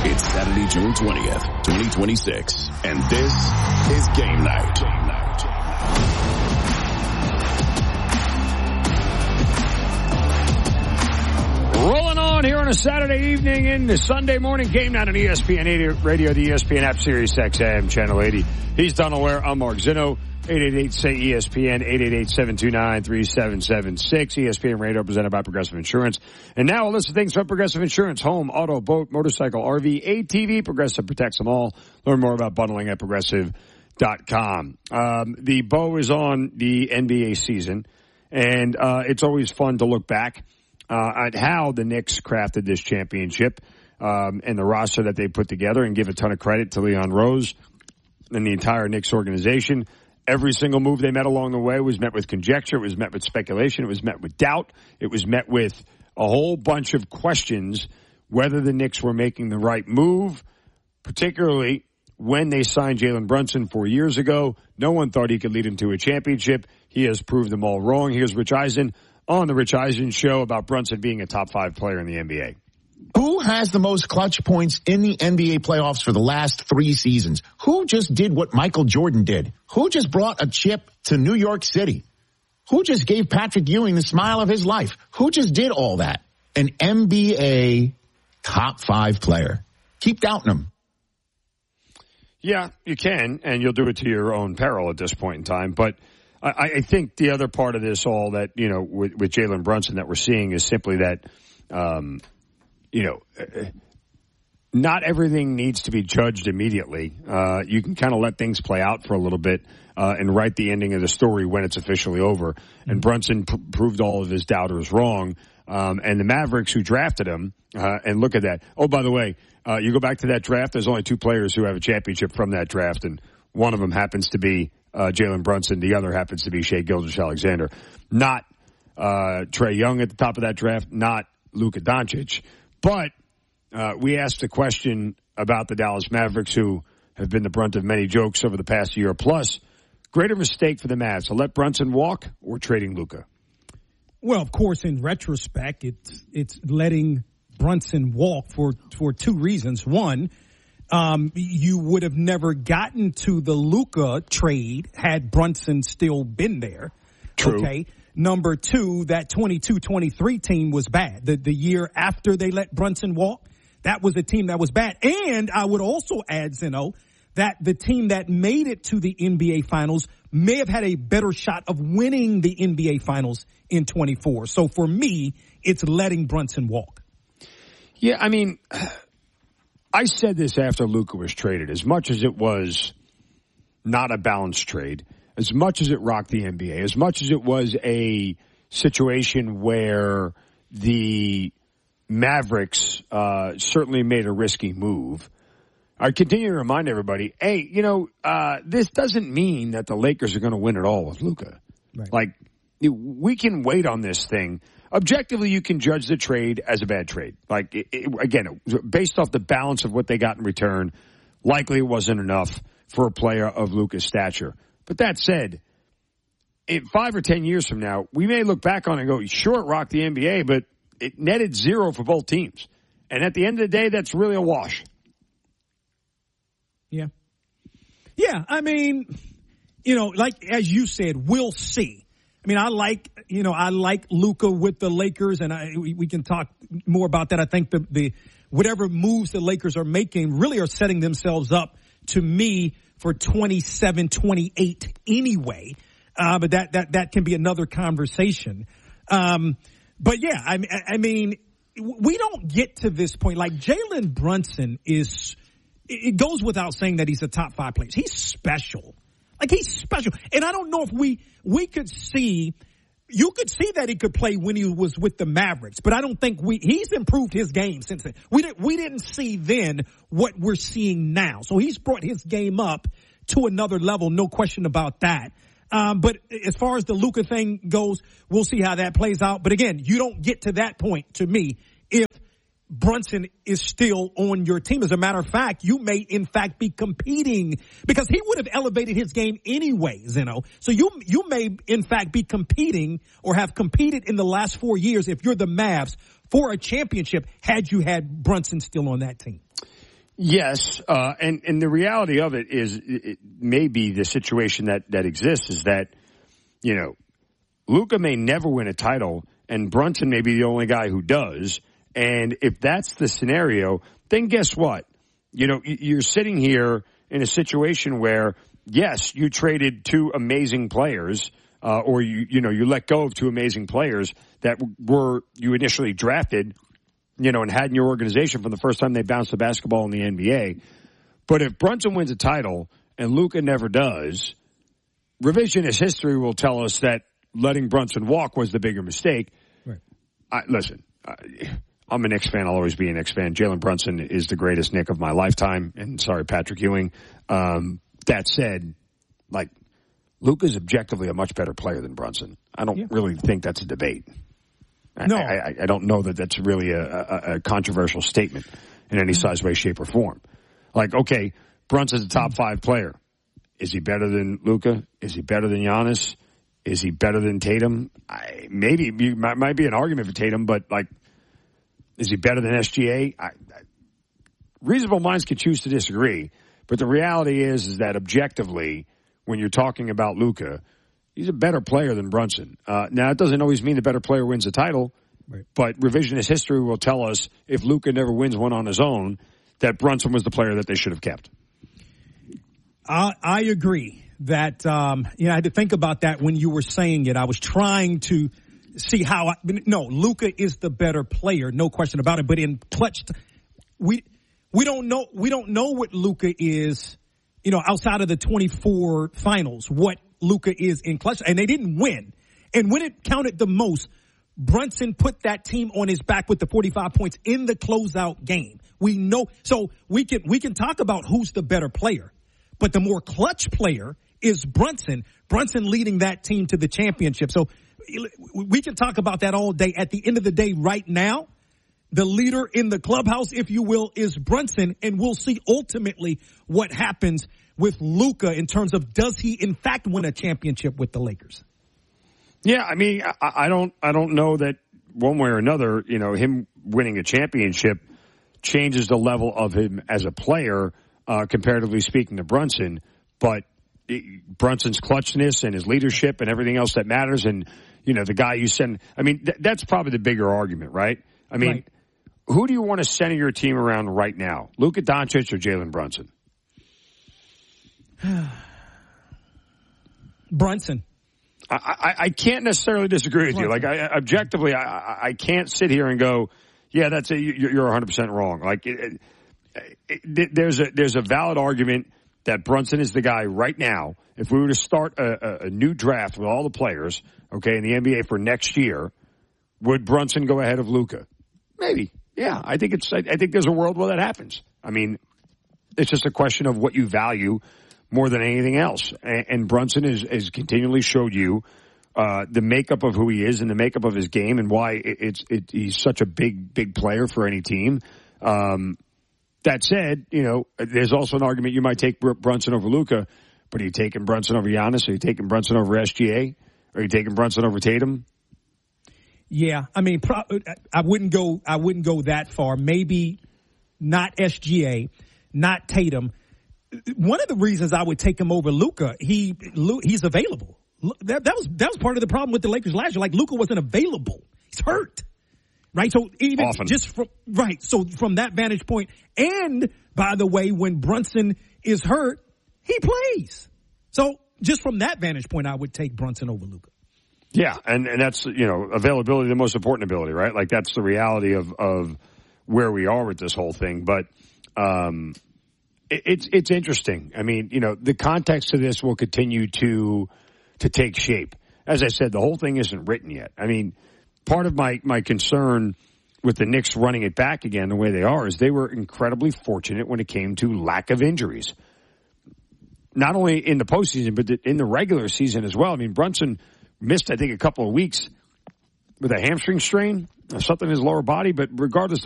It's Saturday, June 20th, 2026, and this is Game Night. Rolling on here on a Saturday evening into Sunday morning Game Night on ESPN 80 Radio, the ESPN app, Sirius XM, Channel 80. He's Donald Ware. I'm Mark Zinno. 888-SAY-ESPN, 888-729-3776. ESPN Radio presented by Progressive Insurance. And now a list of things from Progressive Insurance: home, auto, boat, motorcycle, RV, ATV. Progressive protects them all. Learn more about bundling at Progressive.com. The bow is on the NBA season, and it's always fun to look back at how the Knicks crafted this championship and the roster that they put together, and give a ton of credit to Leon Rose and the entire Knicks organization. Every single move they met along the way was met with conjecture. It was met with speculation. It was met with doubt. It was met with a whole bunch of questions whether the Knicks were making the right move, particularly when they signed Jalen Brunson 4 years ago. No one thought he could lead them to a championship. He has proved them all wrong. Here's Rich Eisen on the Rich Eisen Show about Brunson being a top 5 player in the NBA. Who has the most clutch points in the NBA playoffs for the last 3 seasons? Who just did what Michael Jordan did? Who just brought a chip to New York City? Who just gave Patrick Ewing the smile of his life? Who just did all that? An NBA top 5 player. Keep doubting him. Yeah, you can, and you'll do it to your own peril at this point in time. But I think the other part of this all that, you know, with Jalen Brunson that we're seeing is simply that, not everything needs to be judged immediately. You can kind of let things play out for a little bit and write the ending of the story when it's officially over. And Brunson proved all of his doubters wrong. And the Mavericks, who drafted him, and look at that. Oh, by the way, you go back to that draft, there's only 2 players who have a championship from that draft, and one of them happens to be Jalen Brunson. The other happens to be Shai Gilgeous-Alexander. Not Trae Young at the top of that draft, not Luka Doncic. But we asked a question about the Dallas Mavericks, who have been the brunt of many jokes over the past year plus. Greater mistake for the Mavs, to let Brunson walk or trading Luka? Well, of course, in retrospect, it's letting Brunson walk for 2 reasons. One, you would have never gotten to the Luka trade had Brunson still been there. True. Okay. Number 2, that 22-23 team was bad. The year after they let Brunson walk, that was a team that was bad. And I would also add, Zeno, that the team that made it to the NBA Finals may have had a better shot of winning the NBA Finals in 24. So for me, it's letting Brunson walk. Yeah, I mean, I said this after Luka was traded. As much as it was not a balanced trade, as much as it rocked the NBA, as much as it was a situation where the Mavericks certainly made a risky move, I continue to remind everybody, hey, this doesn't mean that the Lakers are going to win it all with Luka. Right. Like, we can wait on this thing. Objectively, you can judge the trade as a bad trade. Like, again, based off the balance of what they got in return, likely it wasn't enough for a player of Luka's stature. But that said, in 5 or 10 years from now, we may look back on it and go, sure, it rocked the NBA, but it netted 0 for both teams. And at the end of the day, that's really a wash. Yeah. Yeah, I mean, like as you said, we'll see. I mean, I like Luka with the Lakers, and we can talk more about that. I think the whatever moves the Lakers are making really are setting themselves up, to me, for 27-28 anyway. But that can be another conversation. But yeah, I mean, we don't get to this point. Like, Jalen Brunson it goes without saying that he's a top 5 player. He's special. Like, he's special. And I don't know if we could see, you could see that he could play when he was with the Mavericks, but I don't think he's improved his game since then. We didn't see then what we're seeing now. So he's brought his game up to another level, no question about that. But as far as the Luka thing goes, we'll see how that plays out. But again, you don't get to that point, to me, if Brunson is still on your team. As a matter of fact, you may in fact be competing, because he would have elevated his game anyway, Zeno. So you may in fact be competing, or have competed in the last 4 years, if you're the Mavs, for a championship had you had Brunson still on that team. Yes, and the reality of it is, it may be the situation that exists is that, you know, Luka may never win a title, and Brunson may be the only guy who does. And if that's the scenario, then guess what? You know, you're sitting here in a situation where, yes, you traded two amazing players, or you let go of two amazing players that you initially drafted, and had in your organization from the first time they bounced the basketball in the NBA. But if Brunson wins a title and Luka never does, revisionist history will tell us that letting Brunson walk was the bigger mistake. Right. Listen, I'm a Knicks fan. I'll always be a Knicks fan. Jalen Brunson is the greatest Knick of my lifetime. And sorry, Patrick Ewing. That said, Luka's objectively a much better player than Brunson. I don't really think that's a debate. No. I don't know that that's really a controversial statement in any size, way, shape, or form. Okay, Brunson's a top 5 player. Is he better than Luka? Is he better than Giannis? Is he better than Tatum? Maybe might be an argument for Tatum, but is he better than SGA? Reasonable minds can choose to disagree, but the reality is that objectively, when you're talking about Luka, he's a better player than Brunson. Now, it doesn't always mean the better player wins the title, right. But revisionist history will tell us if Luka never wins one on his own, that Brunson was the player that they should have kept. I agree that, I had to think about that when you were saying it. I was trying to see how Luka is the better player, no question about it. But in clutch, we don't know what Luka is, outside of the 24 finals, what Luka is in clutch, and they didn't win. And when it counted the most, Brunson put that team on his back with the 45 points in the closeout game. We know, so we can talk about who's the better player, but the more clutch player is Brunson. Brunson leading that team to the championship. So we can talk about that all day. At the end of the day, right now, the leader in the clubhouse, if you will, is Brunson, and we'll see ultimately what happens with Luka in terms of does he in fact win a championship with the Lakers? Yeah, I mean, I don't know that one way or another, him winning a championship changes the level of him as a player, comparatively speaking to Brunson, but Brunson's clutchness and his leadership and everything else that matters, and the guy you send. I mean, that's probably the bigger argument, right? I mean, right. Who do you want to center your team around right now, Luka Doncic or Jalen Brunson? Brunson. I can't necessarily disagree with Brunson. you. Objectively, I can't sit here and go, yeah, that's it. You're 100% wrong. There's a valid argument that Brunson is the guy right now. If we were to start a new draft with all the players, okay, in the NBA for next year, would Brunson go ahead of Luka? Maybe. Yeah, I think there's a world where that happens. I mean, it's just a question of what you value more than anything else. And Brunson has continually showed you the makeup of who he is and the makeup of his game and why he's such a big player for any team. That said, there's also an argument you might take Brunson over Luka, but are you taking Brunson over Giannis? Are you taking Brunson over SGA? Are you taking Brunson over Tatum? Yeah, I mean, I wouldn't go that far. Maybe not SGA, not Tatum. One of the reasons I would take him over Luka, he's available. That was part of the problem with the Lakers last year. Luka wasn't available; he's hurt, right? So even often. So from that vantage point, and by the way, when Brunson is hurt, he plays. So just from that vantage point, I would take Brunson over Luka. Yeah, and that's, availability, the most important ability, right? That's the reality of where we are with this whole thing. But it's interesting. I mean, the context of this will continue to take shape. As I said, the whole thing isn't written yet. I mean, part of my concern with the Knicks running it back again the way they are is they were incredibly fortunate when it came to lack of injuries. Not only in the postseason, but in the regular season as well. I mean, Brunson missed, I think, a couple of weeks with a hamstring strain or something in his lower body, but regardless